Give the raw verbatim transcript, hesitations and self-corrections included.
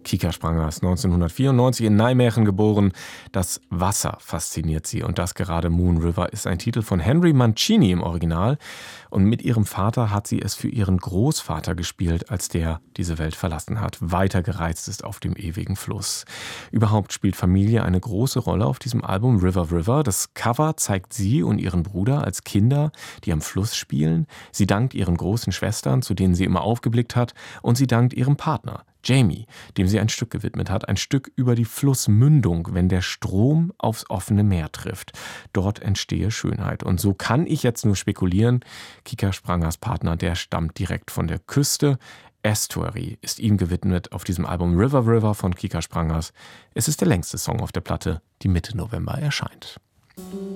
Kika Spranger ist neunzehnhundertvierundneunzig in Nijmegen geboren. Das Wasser fasziniert sie und das gerade Moon River ist ein Titel von Henry Mancini im Original. Und mit ihrem Vater hat sie es für ihren Großvater gespielt, als der diese Welt verlassen hat, weitergereizt ist auf dem ewigen Fluss. Überhaupt spielt Familie eine große Rolle auf diesem Album River River. Das Cover zeigt sie und ihren Bruder als Kinder, die am Fluss spielen. Sie dankt ihren großen Schwestern, zu denen sie immer aufgeblickt hat, und sie dankt ihrem Partner, Jamie, dem sie ein Stück gewidmet hat, ein Stück über die Flussmündung, wenn der Strom aufs offene Meer trifft. Dort entstehe Schönheit. Und so kann ich jetzt nur spekulieren, Kika Sprangers Partner, der stammt direkt von der Küste. Estuary ist ihm gewidmet auf diesem Album River River von Kika Sprangers. Es ist der längste Song auf der Platte, die Mitte November erscheint.